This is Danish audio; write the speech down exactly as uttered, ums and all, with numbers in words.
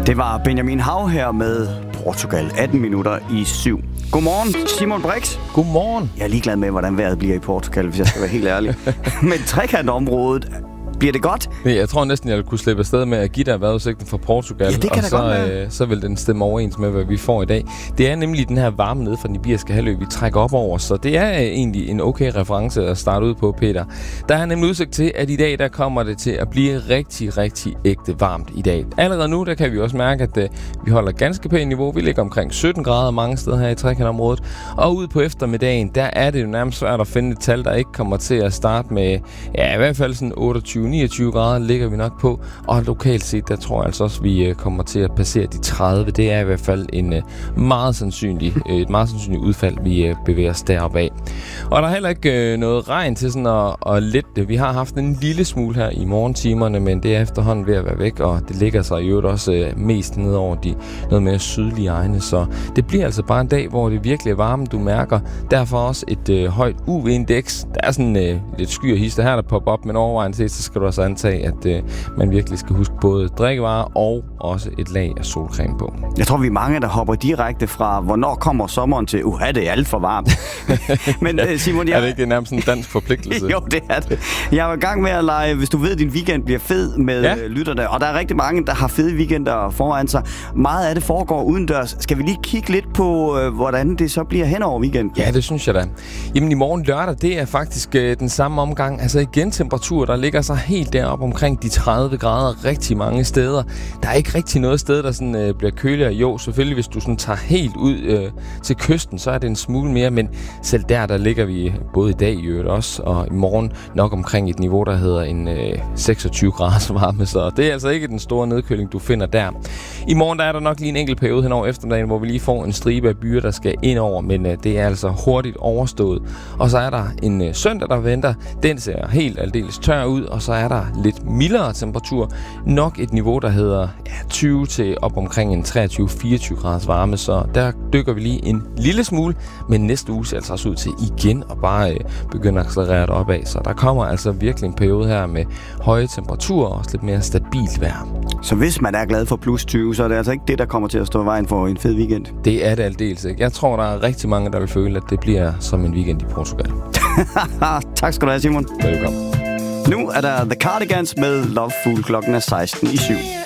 Det var Benjamin Hav her med Portugal, atten minutter i syv. Godmorgen, Simon Brix. Godmorgen. Jeg er ligeglad med, hvordan vejret bliver i Portugal, hvis jeg skal være helt ærlig. Men trekantområdet, bliver det godt? Jeg tror næsten, jeg kunne slippe afsted med at give dig vejrudsigten fra Portugal. Ja, det kan og da så, godt være. øh, så vil den stemme overens med, hvad vi får i dag. Det er nemlig den her varme nede fra den iberiske halvø, vi trækker op over. Så det er egentlig en okay reference at starte ud på, Peter. Der er nemlig udsigt til, at i dag der kommer det til at blive rigtig, rigtig ægte varmt i dag. Allerede nu der kan vi også mærke, at øh, vi holder ganske pænt niveau. Vi ligger omkring sytten grader mange steder her i trekantområdet. Og ude på eftermiddagen, der er det jo nærmest svært at finde et tal, der ikke kommer til at starte med, ja, i hvert fald sådan otteogtyve til niogtyve grader ligger vi nok på. Og lokalt set, der tror jeg altså også, vi øh, kommer til at passere de tredive. Det er i hvert fald en øh, meget sandsynlig, øh, et meget sandsynligt udfald, vi øh, bevæger os deroppe af. Og der er heller ikke øh, noget regn til sådan at, at lette det. Vi har haft en lille smule her i morgentimerne, men det er efterhånden ved at være væk, og det ligger sig i øvrigt også øh, mest ned over de noget mere sydlige egne. Så det bliver altså bare en dag, hvor det virkelig er varme, du mærker. Derfor også et øh, højt U V-indeks. Der er sådan øh, lidt sky og hister her, der popper op, men overvejende set, så skal du også antage, at øh, man virkelig skal huske både drikkevarer og også et lag af solcreme på. Jeg tror, vi er mange, der hopper direkte fra, hvornår kommer sommeren til, uha, det er alt for varmt. Men ja, Simon, jeg... er det ikke nærmest en dansk forpligtelse? Jo, det er det. Jeg var i gang med at lege, hvis du ved, at din weekend bliver fed med ja. lytterne, og der er rigtig mange, der har fede weekender foran sig. Meget af det foregår udendørs. Skal vi lige kigge lidt på, hvordan det så bliver hen over weekenden? Ja, det synes jeg da. Jamen i morgen lørdag, det er faktisk øh, den samme omgang. Altså igen temperatur, der ligger sig helt deroppe omkring de tredive grader rigtig mange steder. Der er ikke rigtig noget sted, der sådan, øh, bliver køligere. Jo, selvfølgelig, hvis du sådan tager helt ud øh, til kysten, så er det en smule mere, men selv der, der ligger vi både i dag i øvrigt også, og i morgen nok omkring et niveau, der hedder en øh, seksogtyve grader varme, så det er altså ikke den store nedkøling, du finder der. I morgen, der er der nok lige en enkelt periode hen over eftermiddagen, hvor vi lige får en stribe af byer, der skal ind over, men øh, det er altså hurtigt overstået. Og så er der en øh, søndag, der venter. Den ser helt aldeles tør ud, og så er der lidt mildere temperatur. Nok et niveau, der hedder ja, tyve til op omkring en treogtyve til fireogtyve graders varme, så der dykker vi lige en lille smule, men næste uge ser altså også ud til igen at bare øh, begynde at accelerere det opad. Så der kommer altså virkelig en periode her med høje temperaturer og også lidt mere stabilt vejr. Så hvis man er glad for plus tyve, så er det altså ikke det, der kommer til at stå i vejen for en fed weekend? Det er det aldeles ikke. Jeg tror, der er rigtig mange, der vil føle, at det bliver som en weekend i Portugal. Tak skal du have, Simon. Velkommen. Nu er der The Cardigans med Loveful. Klokken er seksten i syv.